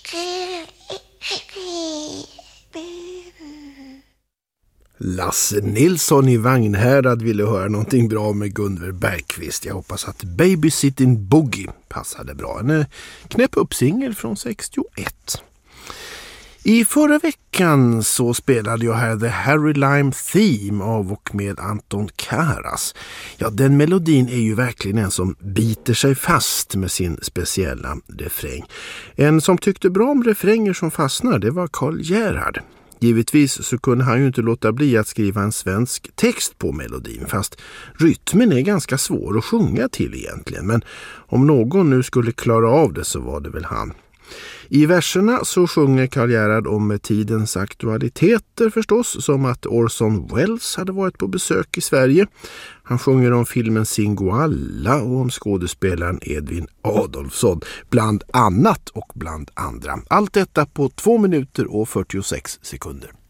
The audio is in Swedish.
Lasse Nilsson i Vagnhärad ville höra någonting bra med Gunver Bergqvist. Jag hoppas att Babysitting Boogie passade bra. En knäpp upp singel från 61. I förra veckan så spelade jag här The Harry Lime Theme av och med Anton Karas. Ja, den melodin är ju verkligen en som biter sig fast med sin speciella refräng. En som tyckte bra om refränger som fastnar, det var Karl Gerhard. Givetvis så kunde han ju inte låta bli att skriva en svensk text på melodin, fast rytmen är ganska svår att sjunga till egentligen. Men om någon nu skulle klara av det så var det väl han. I verserna så sjunger Karl Gerhard om tidens aktualiteter förstås, som att Orson Welles hade varit på besök i Sverige. Han sjunger om filmen Singoalla och om skådespelaren Edvin Adolfsson, bland annat och bland andra. Allt detta på 2 minuter och 46 sekunder.